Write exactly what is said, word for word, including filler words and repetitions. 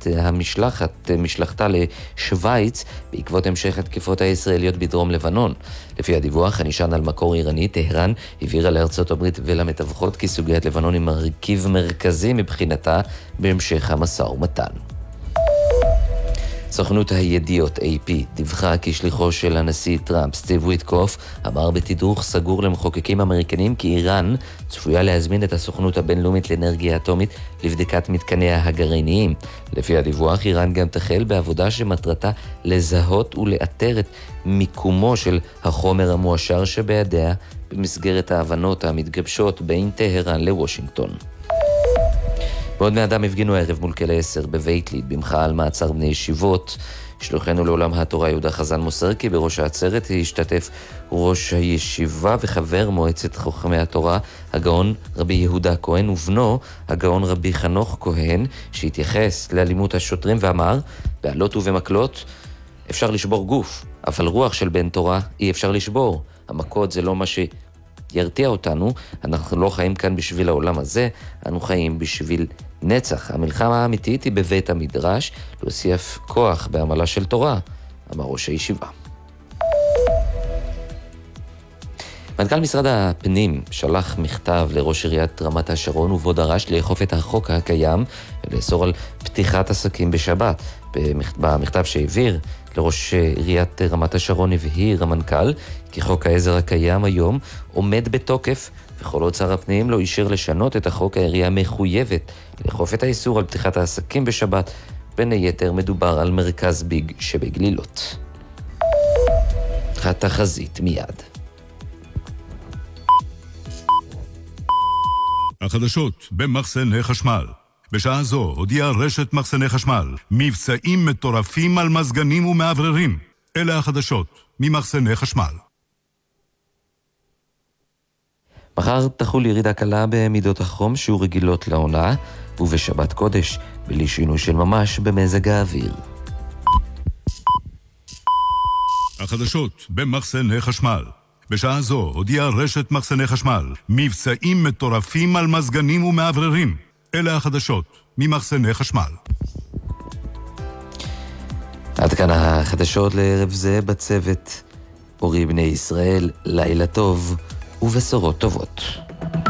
המשלחת, משלחתה לשוויץ בעקבות המשך התקיפות הישראליות בדרום לבנון. לפי הדיווח הנשען על מקור איראני, טהרן הבהירה לארצות הברית ולמתווכות כי סוגיית לבנון היא מרכיב מרכזי מבחינתה בהמשך המשא ומתן. סוכנות הידיעות איי פי דיווחה כי שליחו של הנשיא טראמפ, סטיב וויטקוף, אמר בתדרוך סגור למחוקקים אמריקנים כי איראן צפויה להזמין את הסוכנות הבינלאומית לאנרגיה אטומית לבדיקת מתקניה הגרעיניים. לפי הדיווח, איראן גם תחל בעבודה שמטרתה לזהות ולאתר את מיקומו של החומר המואשר שבידיה במסגרת ההבנות המתגבשות בין טהרן לוושינגטון. בעוד מאדם הפגינו הערב מול כלא עשר בבית ליד במחאה על מעצר בני ישיבות. שלוחנו לעולם התורה יהודה חזן מוסר כי בראש העצרת השתתף ראש הישיבה וחבר מועצת חכמי התורה הגאון רבי יהודה כהן ובנו הגאון רבי חנוך כהן, שהתייחס לאלימות השוטרים ואמר, בעלות ובמקלות אפשר לשבור גוף, אבל רוח של בן תורה אי אפשר לשבור. המכות זה לא מה ש... ירתיע אותנו, אנחנו לא חיים כאן בשביל העולם הזה, אנו חיים בשביל נצח. המלחמה האמיתית היא בבית המדרש, להוסיף כוח בעמלה של תורה, אמר ראש הישיבה. מנכ"ל משרד הפנים שלח מכתב לראש עיריית רמת השרון ובו דרש לאכוף את החוק הקיים ולאסור על פתיחת עסקים בשבת. במכתב שהעביר לראש עיריית רמת השרון הבהיר המנכ"ל כי חוק העזר הקיים היום עומד בתוקף וכל עוד שר הפנים לא אישר לשנות את החוק, העירייה מחויבת לאכוף את האיסור על פתיחת העסקים בשבת. בין היתר מדובר על מרכז ביג שבגלילות. התחזית מיד. החדשות במחסני חשמל. בשעה זו הודיעה רשת מחסני חשמל מבצעים מטורפים על מזגנים ומעבררים. אלה החדשות ממחסני חשמל. מחר תחול ירידה קלה במידות החום שהוא רגילות לעונה, ובשבת קודש בלי שינוי של ממש במזג האוויר. החדשות במחסני חשמל. בשעה זו הודיעה רשת מחסני חשמל מבצעים מטורפים על מזגנים ומעבררים. אלה החדשות ממחסני חשמל. עד כאן החדשות לערב זה בצוות. אורי בני ישראל, לילה טוב ובשורות טובות.